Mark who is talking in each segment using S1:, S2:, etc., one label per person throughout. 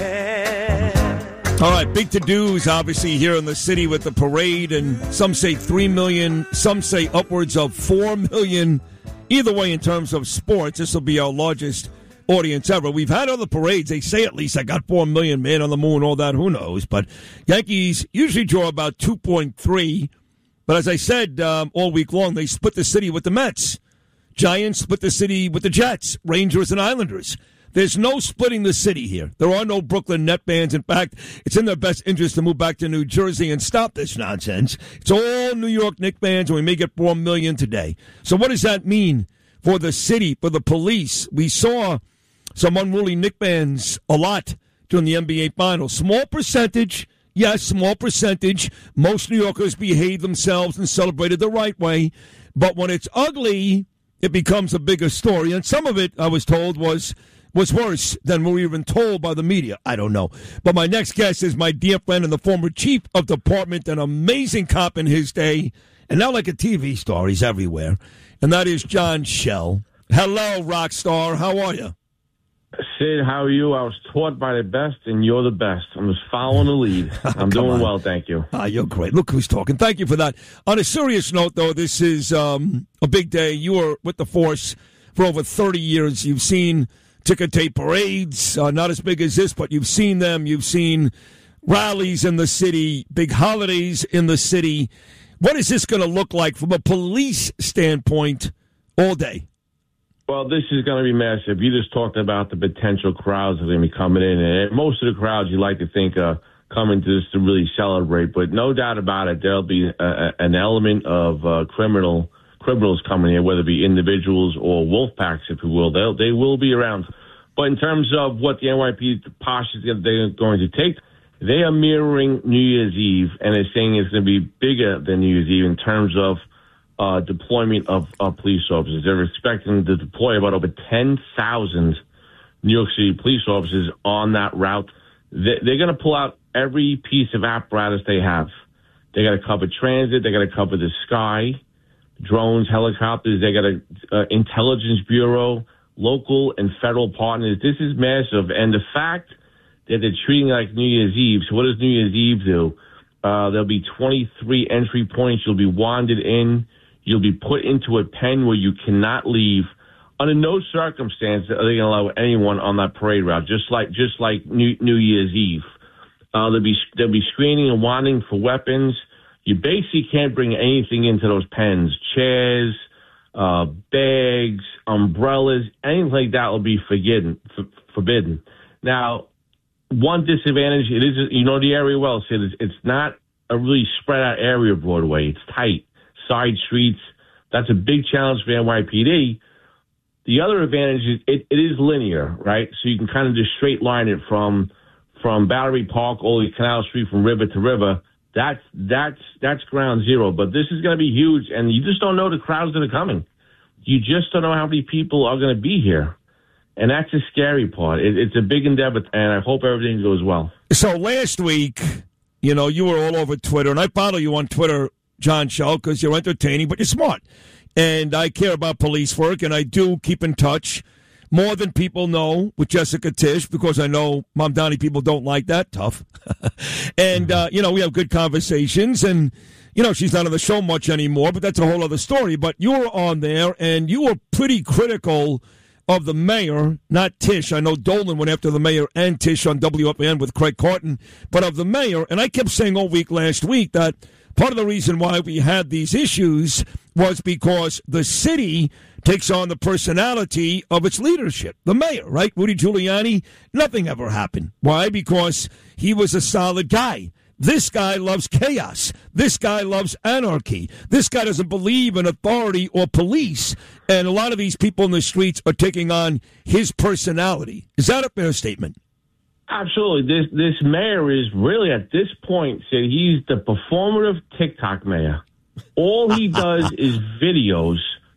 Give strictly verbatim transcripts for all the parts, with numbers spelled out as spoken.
S1: All right, big to-dos, obviously, here in the city with the parade, and some say three million, some say upwards of four million. Either way, in terms of sports, this will be our largest audience ever. We've had other parades. They say at least I got four million, man on the moon, all that, who knows. But Yankees usually draw about two point three. But as I said um, all week long, they split the city with the Mets. Giants split the city with the Jets, Rangers and Islanders. There's no splitting the city here. There are no Brooklyn Net fans. In fact, it's in their best interest to move back to New Jersey and stop this nonsense. It's all New York Knicks fans, and we may get four million today. So what does that mean for the city, for the police? We saw some unruly Knicks fans a lot during the N B A Finals. Small percentage, yes, small percentage. Most New Yorkers behaved themselves and celebrated the right way. But when it's ugly, it becomes a bigger story. And some of it, I was told, was... was worse than we were even told by the media. I don't know. But my next guest is my dear friend and the former chief of department, an amazing cop in his day, and now like a T V star. He's everywhere. And that is John Schell. Hello, rock star. How are you?
S2: Sid, how are you? I was taught by the best, and you're the best. I'm just following the lead. I'm doing on. well, thank you.
S1: Ah, you're great. Look who's talking. Thank you for that. On a serious note, though, this is um, a big day. You were with the force for over thirty years. You've seen ticker tape parades, uh, not as big as this, but you've seen them. You've seen rallies in the city, big holidays in the city. What is this going to look like from a police standpoint all day?
S2: Well, this is going to be massive. You just talked about the potential crowds that are going to be coming in. And most of the crowds you like to think are coming to this to really celebrate. But no doubt about it, there'll be a, a, an element of uh, criminal criminals coming here, whether it be individuals or wolf packs, if you will. They'll, they will be around. But in terms of what the N Y P posture they're going to take, they are mirroring New Year's Eve, and they're saying it's going to be bigger than New Year's Eve in terms of uh, deployment of, of police officers. They're expecting to deploy about over ten thousand New York City police officers on that route. They, they're going to pull out every piece of apparatus they have. They got to cover transit. They got to cover the sky. Drones, helicopters, they got an uh, intelligence bureau, local and federal partners. This is massive. And the fact that they're treating it like New Year's Eve. So what does New Year's Eve do? Uh, there'll be twenty-three entry points. You'll be wandered in. You'll be put into a pen where you cannot leave. Under no circumstance are they going to allow anyone on that parade route, just like just like New, New Year's Eve. Uh, they'll be they'll be screening and wanting for weapons. You basically can't bring anything into those pens. Chairs, uh, bags, umbrellas, anything like that will be forbidden. F- forbidden. Now, one disadvantage, it is, you know the area well, Sid, it's, it's not a really spread out area of Broadway. It's tight. Side streets. That's a big challenge for N Y P D. The other advantage is it, it is linear, right? So you can kind of just straight line it from, from Battery Park all the way Canal Street from river to river. That's that's that's ground zero, but this is going to be huge, and you just don't know the crowds that are coming. You just don't know how many people are going to be here, and that's the scary part. It, it's a big endeavor, and I hope everything goes well.
S1: So last week, you know, you were all over Twitter, and I follow you on Twitter, John Schell, because you're entertaining, but you're smart, and I care about police work, and I do keep in touch more than people know with Jessica Tisch, because I know Mom Downey people don't like that. Tough. and, uh, you know, we have good conversations. And, you know, she's not on the show much anymore, but that's a whole other story. But you were on there, and you were pretty critical of the mayor, not Tisch. I know Dolan went after the mayor and Tisch on W F A N with Craig Carton, but of the mayor. And I kept saying all week last week that part of the reason why we had these issues was because the city takes on the personality of its leadership. The mayor, right? Rudy Giuliani, nothing ever happened. Why? Because he was a solid guy. This guy loves chaos. This guy loves anarchy. This guy doesn't believe in authority or police. And a lot of these people in the streets are taking on his personality. Is that a fair statement?
S2: Absolutely. This this mayor is really, at this point, said he's the performative TikTok mayor. All he does is videos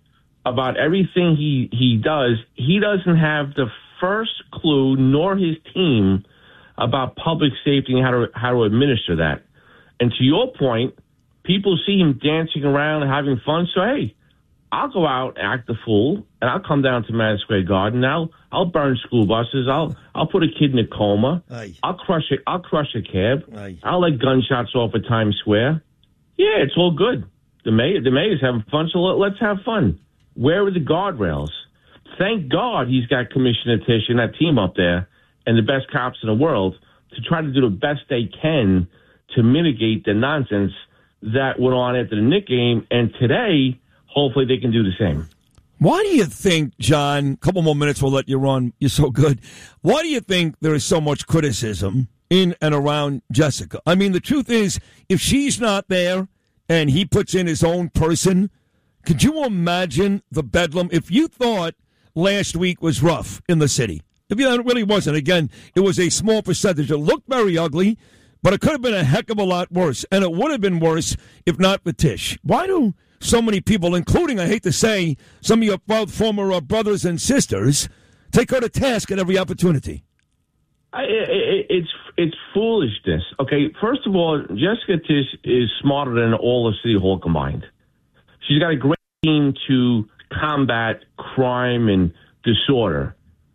S2: about everything he, he does. He doesn't have the first clue, nor his team, about public safety and how to how to administer that. And to your point, people see him dancing around and having fun. So, hey, I'll go out, act the fool, and I'll come down to Madison Square Garden. I'll I'll burn school buses. I'll I'll put a kid in a coma.
S1: Aye.
S2: I'll crush it. I'll crush a cab.
S1: Aye.
S2: I'll let gunshots off at Times Square. Yeah, it's all good. The mayor, the mayor's having fun, so let, let's have fun. Where are the guardrails? Thank God he's got Commissioner Tisch and that team up there and the best cops in the world to try to do the best they can to mitigate the nonsense that went on after the Knick game. And today, hopefully they can do the same.
S1: Why do you think, John, a couple more minutes, we'll let you run, you're so good. Why do you think there is so much criticism in and around Jessica? I mean, the truth is, if she's not there and he puts in his own person, could you imagine the bedlam? If you thought last week was rough in the city, if you, it really wasn't. Again, it was a small percentage. It looked very ugly, but it could have been a heck of a lot worse. And it would have been worse if not for Tisch. Why do so many people, including, I hate to say, some of your former uh, brothers and sisters, take her to task at every opportunity?
S2: I, it, it's it's foolishness. Okay, first of all, Jessica Tisch is smarter than all of City Hall combined. She's got a great team to combat crime and disorder.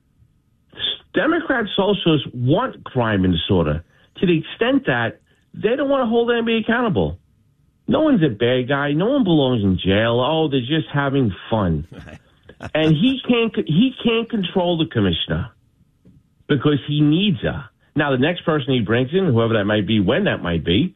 S2: Democrat socialists want crime and disorder to the extent that they don't want to hold anybody accountable. No one's a bad guy. No one belongs in jail. Oh, they're just having fun. And he can't he can't control the commissioner because he needs her. Now, the next person he brings in, whoever that might be, when that might be,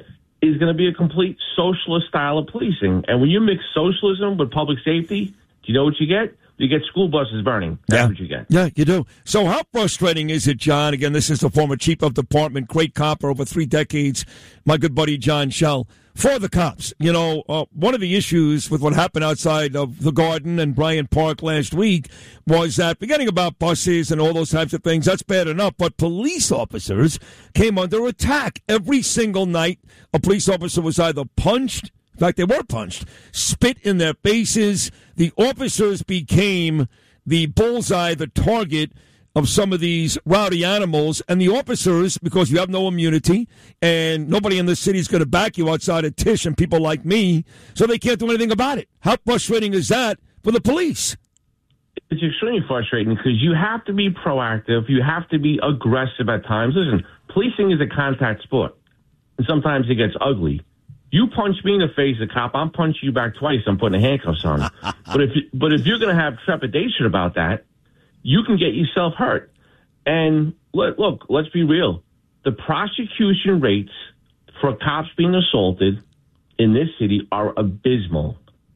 S2: is going to be a complete socialist style of policing. And when you mix socialism with public safety, do you know what you get? You get school buses burning. That's
S1: yeah.
S2: what you get.
S1: Yeah, you do. So how frustrating is it, John? Again, this is the former chief of department, great cop for over three decades, my good buddy John Schell. For the cops, you know, uh, one of the issues with what happened outside of the Garden and Bryant Park last week was that, forgetting about buses and all those types of things, that's bad enough, but police officers came under attack. Every single night, a police officer was either punched, in fact, they were punched, spit in their faces. The officers became the bullseye, the target of some of these rowdy animals. And the officers, because you have no immunity and nobody in the city is going to back you outside of Tisch and people like me, so they can't do anything about it. How frustrating is that for the police?
S2: It's extremely frustrating because you have to be proactive. You have to be aggressive at times. Listen, policing is a contact sport, and sometimes it gets ugly. You punch me in the face, a cop, I'm punching you back twice. I'm putting handcuffs on. but if you, but if you're going to have trepidation about that, you can get yourself hurt. And look, look, let's be real. The prosecution rates for cops being assaulted in this city are abysmal.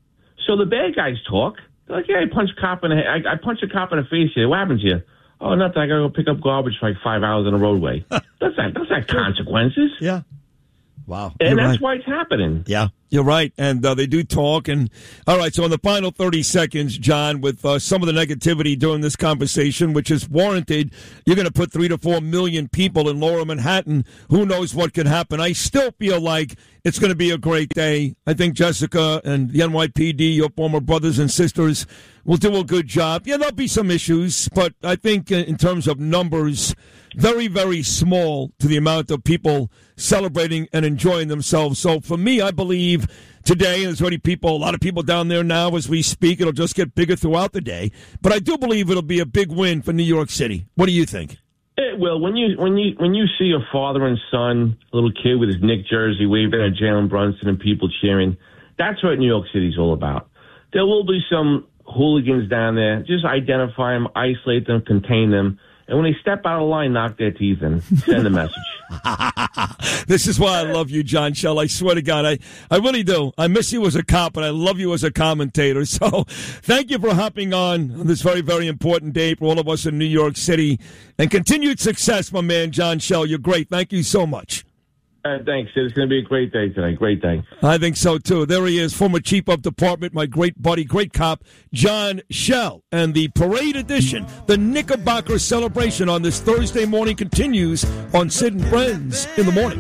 S2: So the bad guys talk. They're like, yeah, I punched a cop in the head. I, I punched a cop in the face here. What happens here? Oh, nothing. I got to go pick up garbage for like five hours on the roadway. that's not, that's not consequences.
S1: Yeah. Wow.
S2: And
S1: You're
S2: that's
S1: right.
S2: why it's happening.
S1: Yeah, you're right. And uh, they do talk. And all right, so in the final thirty seconds, John, with uh, some of the negativity during this conversation, which is warranted, you're going to put three to four million people in Lower Manhattan. Who knows what could happen? I still feel like it's going to be a great day. I think Jessica and the N Y P D, your former brothers and sisters, will do a good job. Yeah, there'll be some issues, but I think in terms of numbers, very, very small to the amount of people celebrating and enjoying themselves. So for me, I believe today, and there's already people, a lot of people down there now as we speak, it'll just get bigger throughout the day. But I do believe it'll be a big win for New York City. What do you think?
S2: It will. When you when you when you see a father and son, a little kid with his Knick jersey waving at Jalen Brunson and people cheering, that's what New York City's all about. There will be some hooligans down there. Just identify them, isolate them, contain them. And when they step out of the line, knock their teeth in. Send a message.
S1: This is why I love you, John Schell. I swear to God, I, I really do. I miss you as a cop, and I love you as a commentator. So thank you for hopping on on this very, very important day for all of us in New York City. And continued success, my man, John Schell. You're great. Thank you so much.
S2: Uh, thanks. It's going to be a great day today. Great day.
S1: I think so, too. There he is, former chief of department, my great buddy, great cop, John Schell. And the parade edition, the Knickerbocker celebration on this Thursday morning continues on Sid and Friends in the morning.